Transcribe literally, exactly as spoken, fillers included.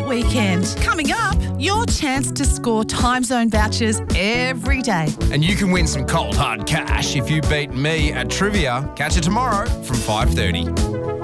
weekend. Coming up, your chance to score Time Zone vouchers every day. And you can win some cold hard cash if you beat me at trivia. Catch it tomorrow from five thirty.